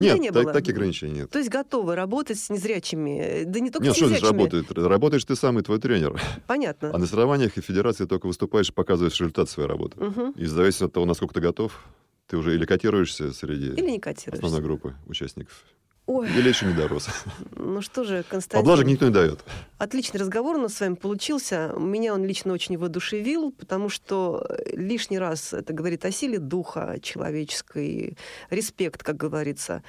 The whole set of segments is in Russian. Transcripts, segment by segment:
Нет, не было. таких ограничений нет. То есть готовы работать с незрячими? Да не только Нет, с что здесь незрячими. работает? Работаешь ты сам и твой тренер. Понятно. А на соревнованиях и федерации только выступаешь, показываешь результат своей работы. Мгм. И в зависимости от того, насколько ты готов, ты уже или котируешься среди Или не котируешься. основной группы участников, Ой, или еще не дорос. ну что же, Константин. Поблажек никто не дает. Отличный разговор у нас с вами получился. Меня он лично очень воодушевил, потому что лишний раз это говорит о силе духа человеческой, респект, как говорится.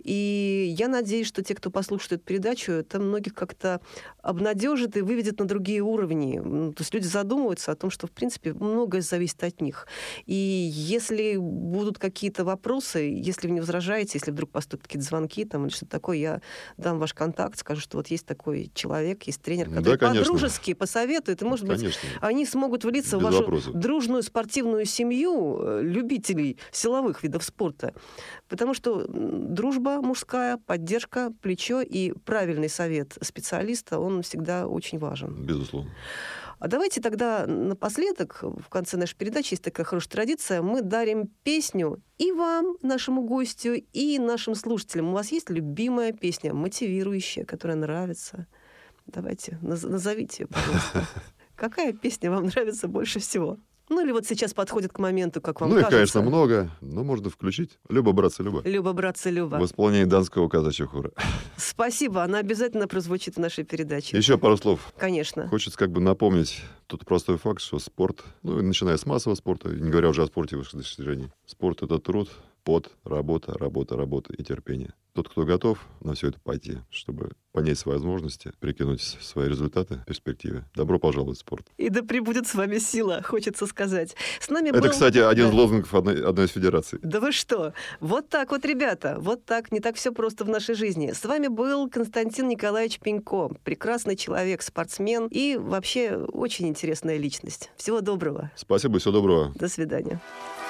И я надеюсь, что те, кто послушает эту передачу, это многих как-то обнадежит и выведет на другие уровни. То есть люди задумываются о том, что, в принципе, многое зависит от них. И если будут какие-то вопросы, если вы не возражаете, если вдруг поступят какие-то звонки там, или что-то такое, я дам ваш контакт, скажу, что вот есть такой человек, есть тренер, который Да, конечно. по-дружески посоветует, и, может быть, Конечно. они смогут влиться в Без вашу вопросов. дружную спортивную семью любителей силовых видов спорта. Потому что дружба мужская, поддержка, плечо и правильный совет специалиста, он всегда очень важен. Безусловно. А давайте тогда напоследок, в конце нашей передачи, есть такая хорошая традиция, мы дарим песню и вам, нашему гостю, и нашим слушателям. У вас есть любимая песня, мотивирующая, которая нравится? Давайте, назовите ее, пожалуйста. Какая песня вам нравится больше всего? Ну или вот сейчас подходит к моменту, как вам Ну, их, кажется. конечно, много, но можно включить. Люба, братцы, Люба. Люба, братцы, Люба. В исполнении Донского казачьего хора. Спасибо, она обязательно прозвучит в нашей передаче. Еще пару слов. Конечно. Хочется как бы напомнить тот простой факт, что спорт, ну, начиная с массового спорта, не говоря уже о спорте высших достижений, спорт — это труд, пот, работа, работа, работа и терпение. Тот, кто готов на все это пойти, чтобы понять свои возможности, прикинуть свои результаты в перспективе, добро пожаловать в спорт. И да пребудет с вами сила, хочется сказать. С нами Это, был... кстати, один из Да. лозунгов одной из федераций. Да вы что? Вот так вот, ребята, вот так, не так все просто в нашей жизни. С вами был Константин Николаевич Пенько, прекрасный человек, спортсмен и вообще очень интересная личность. Всего доброго. Спасибо, всего доброго. До свидания.